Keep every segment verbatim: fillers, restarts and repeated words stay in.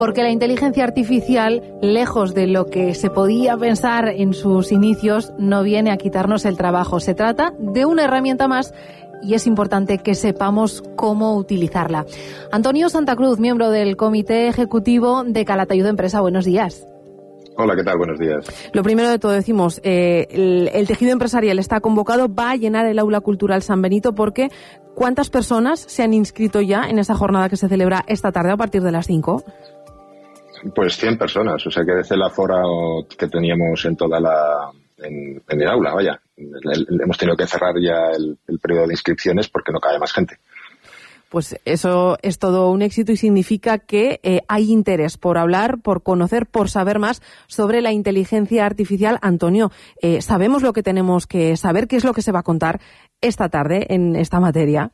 Porque la inteligencia artificial, lejos de lo que se podía pensar en sus inicios, no viene a quitarnos el trabajo. Se trata de una herramienta más y es importante que sepamos cómo utilizarla. Antonio Santa Cruz, miembro del Comité Ejecutivo de Calatayud Empresa. Buenos días. Hola, ¿qué tal? Buenos días. Lo primero de todo decimos, eh, el, el tejido empresarial está convocado, va a llenar el Aula Cultural San Benito porque ¿cuántas personas se han inscrito ya en esa jornada que se celebra esta tarde a partir de las cinco? Pues cien personas, o sea que desde el aforo que teníamos en toda la en, en el aula, vaya, el, el, hemos tenido que cerrar ya el, el periodo de inscripciones porque no cabe más gente. Pues eso es todo un éxito y significa que eh, hay interés por hablar, por conocer, por saber más sobre la inteligencia artificial. Antonio, eh, ¿sabemos lo que tenemos que saber? ¿Qué es lo que se va a contar esta tarde en esta materia?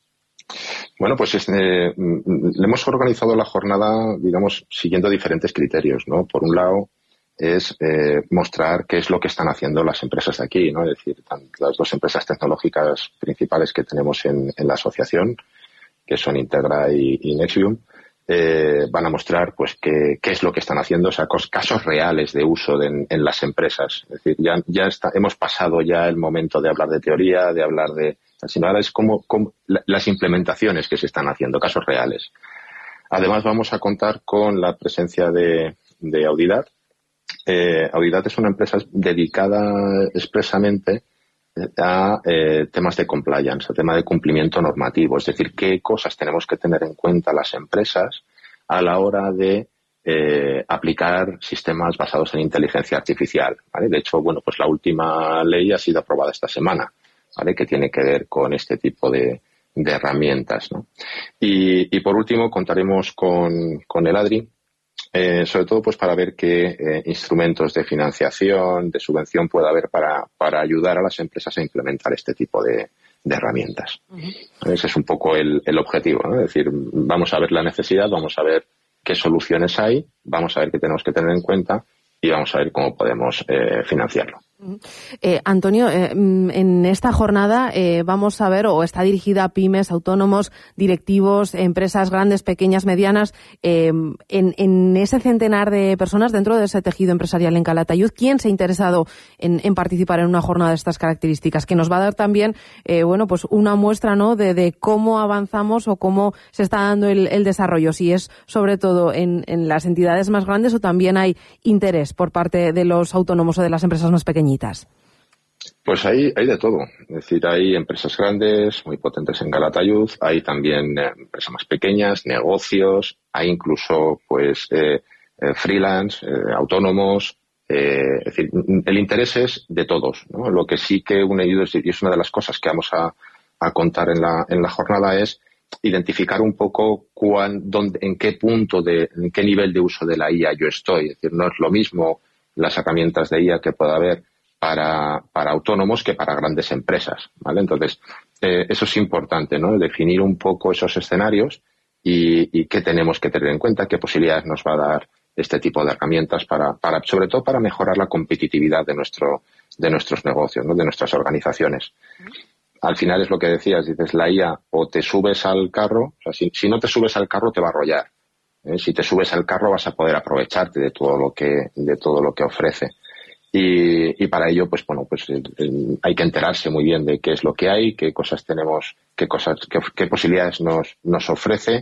Bueno, pues este, le hemos organizado la jornada, digamos, siguiendo diferentes criterios, ¿no? Por un lado, es eh, mostrar qué es lo que están haciendo las empresas de aquí, ¿no? Es decir, las dos empresas tecnológicas principales que tenemos en, en la asociación, que son Integra y, y Nexium, eh, van a mostrar, pues, qué, qué es lo que están haciendo, o sea, casos reales de uso de, en, en las empresas. Es decir, ya, ya está, hemos pasado ya el momento de hablar de teoría, de hablar de sino ahora es como, como las implementaciones que se están haciendo, casos reales. Además, vamos a contar con la presencia de, de Audidat. Eh, Audidat es una empresa dedicada expresamente a eh, temas de compliance, a tema de cumplimiento normativo, es decir, qué cosas tenemos que tener en cuenta las empresas a la hora de eh, aplicar sistemas basados en inteligencia artificial, ¿vale? De hecho, bueno, pues la última ley ha sido aprobada esta semana, ¿vale? Que tiene que ver con este tipo de, de herramientas, ¿no? Y, y por último contaremos con, con el ADRI, eh, sobre todo pues para ver qué eh, instrumentos de financiación, de subvención puede haber para, para ayudar a las empresas a implementar este tipo de, de herramientas. Uh-huh. Ese es un poco el, el objetivo, ¿no? Es decir, vamos a ver la necesidad, vamos a ver qué soluciones hay, vamos a ver qué tenemos que tener en cuenta y vamos a ver cómo podemos eh, financiarlo. Eh, Antonio, eh, en esta jornada eh, vamos a ver, o está dirigida a pymes, autónomos, directivos, empresas grandes, pequeñas, medianas, eh, en, en ese centenar de personas dentro de ese tejido empresarial en Calatayud. ¿Quién se ha interesado en, en participar en una jornada de estas características? Que nos va a dar también, eh, bueno, pues una muestra, ¿no?, de, de cómo avanzamos o cómo se está dando el, el desarrollo. Si es sobre todo en, en las entidades más grandes o también hay interés por parte de los autónomos o de las empresas más pequeñas. Pues hay, hay de todo. Es decir, hay empresas grandes, muy potentes en Calatayud, hay también eh, empresas más pequeñas, negocios, hay incluso pues eh, eh, freelance, eh, autónomos. Eh, es decir, el interés es de todos, ¿no? Lo que sí que une, y es una de las cosas que vamos a, a contar en la, en la jornada, es identificar un poco cuán, dónde, en qué punto, de, en qué nivel de uso de la I A yo estoy. Es decir, no es lo mismo las herramientas de I A que pueda haber para, para autónomos que para grandes empresas, ¿vale? Entonces, eh, eso es importante, ¿no? Definir un poco esos escenarios y, y qué tenemos que tener en cuenta, qué posibilidades nos va a dar este tipo de herramientas para, para, sobre todo para mejorar la competitividad de nuestro, de nuestros negocios, ¿no?, de nuestras organizaciones. Al final es lo que decías, dices, la I A o te subes al carro, o sea, si, si no te subes al carro te va a arrollar. ¿eh? Si te subes al carro vas a poder aprovecharte de todo lo que, de todo lo que ofrece. Y, y para ello, pues bueno, pues eh, eh, hay que enterarse muy bien de qué es lo que hay, qué cosas tenemos, qué cosas, qué, qué posibilidades nos, nos ofrece.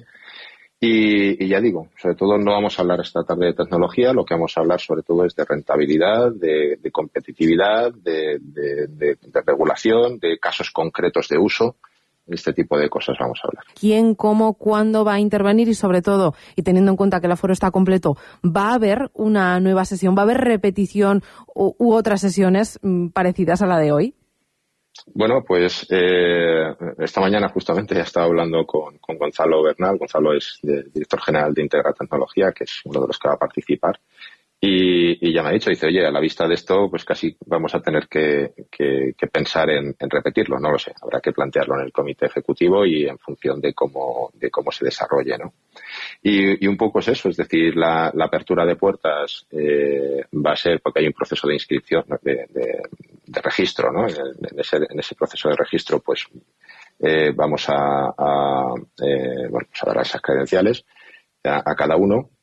Y, y ya digo, sobre todo no vamos a hablar esta tarde de tecnología, lo que vamos a hablar sobre todo es de rentabilidad, de, de competitividad, de, de, de, de regulación, de casos concretos de uso. Este tipo de cosas vamos a hablar. ¿Quién, cómo, cuándo va a intervenir? Y sobre todo, y teniendo en cuenta que el aforo está completo, ¿va a haber una nueva sesión? ¿Va a haber repetición u, u otras sesiones mmm, parecidas a la de hoy? Bueno, pues eh, esta mañana justamente ya estaba hablando con, con Gonzalo Bernal. Gonzalo es de, director general de Integra Tecnología, que es uno de los que va a participar. Y, y ya me ha dicho, dice, oye, a la vista de esto, pues casi vamos a tener que, que, que pensar en, en repetirlo, no lo sé. Habrá que plantearlo en el comité ejecutivo y en función de cómo, de cómo se desarrolle, ¿no? Y, y un poco es eso, es decir, la, la apertura de puertas eh, va a ser porque hay un proceso de inscripción, de, de, de registro, ¿no? En, en, ese, en ese proceso de registro, pues eh, vamos a, a, eh, bueno, pues a dar esas credenciales a, a cada uno.